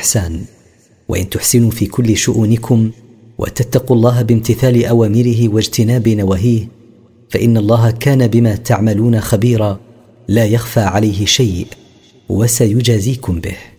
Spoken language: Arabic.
الإحسان. وإن تحسنوا في كل شؤونكم وتتقوا الله بامتثال أوامره واجتناب نواهيه فإن الله كان بما تعملون خبيرا لا يخفى عليه شيء وسيجازيكم به.